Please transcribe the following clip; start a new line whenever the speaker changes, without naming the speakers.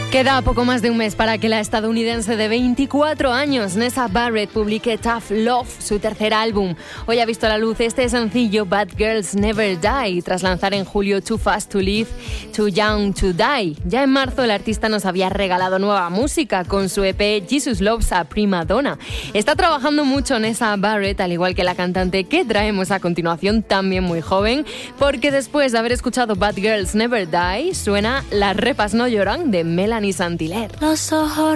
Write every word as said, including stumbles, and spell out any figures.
Queda poco más de un mes para que la estadounidense de veinticuatro años, Nessa Barrett, publique Tough Love, su tercer álbum. Hoy ha visto a la luz este sencillo Bad Girls Never Die, tras lanzar en julio Too Fast to Live, Too Young to Die. Ya en marzo el artista nos había regalado nueva música con su E P Jesus Loves a Prima Donna. Está trabajando mucho Nessa Barrett, al igual que la cantante que traemos a continuación, también muy joven, porque después de haber escuchado Bad Girls Never Die, suena Las repas no lloran de Melanie Saint-Hilaire.
Los ojos